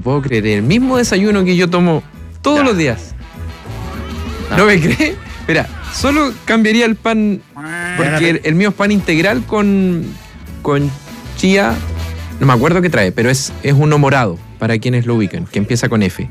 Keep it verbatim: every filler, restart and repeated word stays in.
puedo creer. El mismo desayuno que yo tomo todos Ya. los días. No. ¿No me crees? Mira, solo cambiaría el pan, porque el, el mío es pan integral con, con chía. No me acuerdo qué trae, pero es, es uno morado, para quienes lo ubican, que empieza con F.